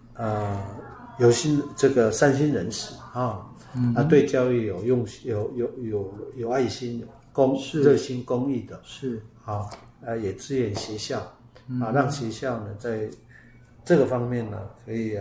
这个善心人士啊，对教育有爱心、热心公益的， 是也支援学校，让学校呢在这个方面呢可以